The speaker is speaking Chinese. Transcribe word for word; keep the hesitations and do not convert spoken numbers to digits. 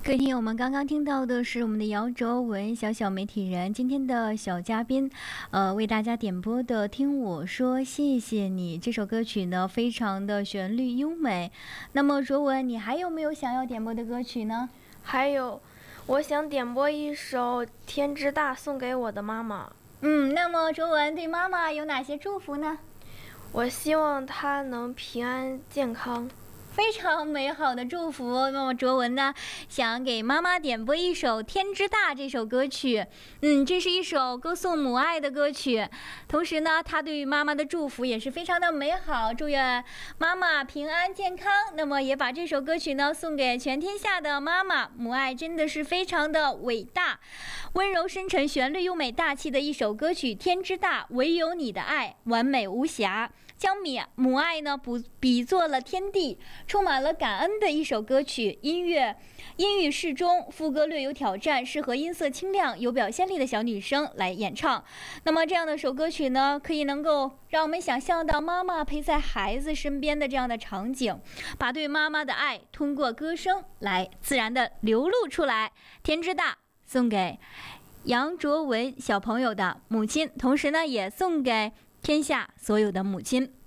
各位听友们，刚刚听到的是我们的姚卓文小小媒体人今天的小嘉宾，呃，为大家点播的《听我说谢谢你》这首歌曲呢，非常的旋律优美。那么卓文，你还有没有想要点播的歌曲呢？ 还有，我想点播一首《天之大》送给我的妈妈。 嗯，那么卓文对妈妈有哪些祝福呢？ 我希望她能平安健康。 非常美好的祝福。那么卓文呢，想给妈妈点播一首《天之大》这首歌曲。嗯，这是一首歌颂母爱的歌曲。同时呢，他对于妈妈的祝福也是非常的美好，祝愿妈妈平安健康。那么也把这首歌曲呢送给全天下的妈妈。母爱真的是非常的伟大，温柔深沉、旋律优美大气的一首歌曲。天之大，唯有你的爱完美无瑕，将米母爱呢不比作了天地，充满了感恩的一首歌曲。音乐音域适中，副歌略有挑战，适合音色清亮、有表现力的小女生来演唱。那么这样的首歌曲呢，可以能够让我们想象到妈妈陪在孩子身边的这样的场景，把对妈妈的爱通过歌声来自然的流露出来。天之大，送给杨卓文小朋友的母亲，同时呢，也送给天下所有的母亲。